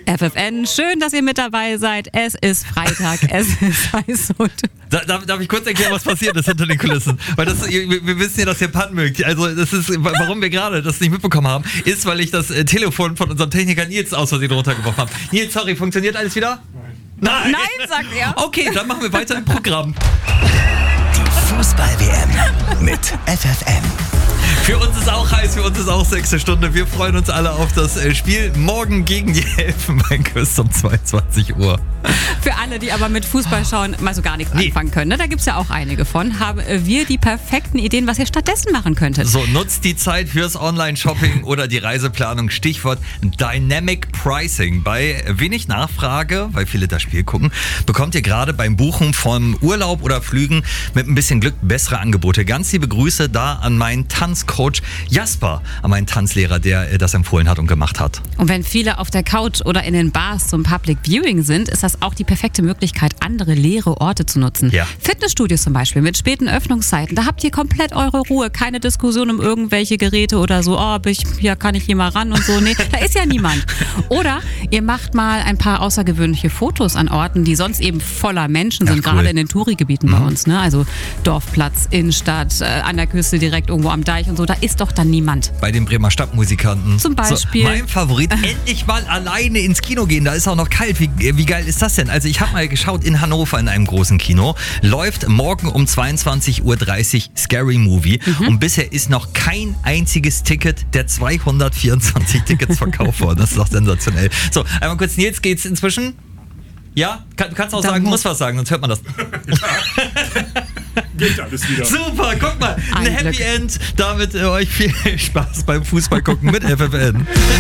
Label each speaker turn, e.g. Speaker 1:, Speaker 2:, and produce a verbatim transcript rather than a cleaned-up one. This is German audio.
Speaker 1: F F N, schön, dass ihr mit dabei seid. Es ist Freitag, es ist Eisholt.
Speaker 2: Da, darf, darf ich kurz erklären, was passiert ist hinter den Kulissen? Weil das, wir, wir wissen ja, dass ihr Pan mögt. Also das ist, warum wir gerade das nicht mitbekommen haben, ist, weil ich das äh, Telefon von unserem Techniker Nils aus Versehen runtergeworfen habe. Nils, sorry, funktioniert alles wieder? Nein.
Speaker 1: Nein, sagt er.
Speaker 2: Okay, dann machen wir weiter im Programm.
Speaker 3: Die Fußball-W M mit F F N.
Speaker 2: Für uns ist auch heiß, für uns ist auch sechste Stunde. Wir freuen uns alle auf das Spiel morgen gegen die Elfenbeinküste um zweiundzwanzig Uhr.
Speaker 1: Für alle, die aber mit Fußball schauen, mal so gar nichts
Speaker 2: Nee.
Speaker 1: anfangen können, ne? Da gibt es ja auch einige von, haben wir die perfekten Ideen, was ihr stattdessen machen könntet.
Speaker 2: So, nutzt die Zeit fürs Online-Shopping oder die Reiseplanung. Stichwort Dynamic Pricing. Bei wenig Nachfrage, weil viele das Spiel gucken, bekommt ihr gerade beim Buchen von Urlaub oder Flügen mit ein bisschen Glück bessere Angebote. Ganz liebe Grüße da an meinen Tanzcoach Jasper, an meinen Tanzlehrer, der das empfohlen hat und gemacht hat.
Speaker 1: Und wenn viele auf der Couch oder in den Bars zum Public Viewing sind, ist das auch die perfekte Möglichkeit, andere leere Orte zu nutzen.
Speaker 2: Ja.
Speaker 1: Fitnessstudios zum Beispiel mit späten Öffnungszeiten, da habt ihr komplett eure Ruhe, keine Diskussion um irgendwelche Geräte oder so, oh, ich, ja, kann ich hier mal ran und so. Nee, da ist ja niemand. Oder ihr macht mal ein paar außergewöhnliche Fotos an Orten, die sonst eben voller Menschen sind,
Speaker 2: Ach, cool.
Speaker 1: gerade in den Touri-Gebieten
Speaker 2: Mhm.
Speaker 1: bei uns. Ne? Also Dorfplatz, Innenstadt, äh, an der Küste direkt irgendwo am Deich und so, da ist doch dann niemand.
Speaker 2: Bei den Bremer Stadtmusikanten.
Speaker 1: Zum Beispiel.
Speaker 2: So, mein Favorit, endlich mal alleine ins Kino gehen. Da ist auch noch kalt. Wie, wie geil ist das denn? Also ich habe mal geschaut in Hannover in einem großen Kino. Läuft morgen um zweiundzwanzig Uhr dreißig Scary Movie.
Speaker 1: Mhm.
Speaker 2: Und bisher ist noch kein einziges Ticket der zweihundertvierundzwanzig Tickets verkauft worden. Das ist doch sensationell. So, einmal kurz, Nils, geht's inzwischen? Ja? Kann, du kannst auch
Speaker 1: Da
Speaker 2: sagen,
Speaker 1: muss-
Speaker 2: muss was sagen, sonst hört man das.
Speaker 4: Geht alles wieder.
Speaker 2: Super, guck mal, ein
Speaker 1: Ein
Speaker 2: Happy
Speaker 1: Glück.
Speaker 2: End. Damit äh, euch viel Spaß beim Fußball gucken mit F F N.